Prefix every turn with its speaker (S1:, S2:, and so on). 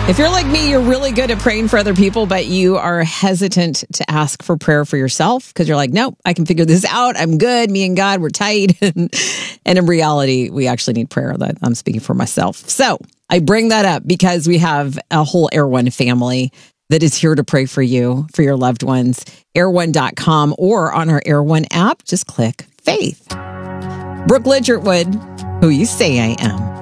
S1: If you're like me, you're really good at praying for other people, but you are hesitant to ask for prayer for yourself because you're like, nope, I can figure this out. I'm good. Me and God, we're tight. And in reality, we actually need prayer. That I'm speaking for myself. So I bring that up because we have a whole Air One family that is here to pray for you, for your loved ones. Air1.com or on our Air One app, just click faith. Brooke Lidgertwood, who you say I am.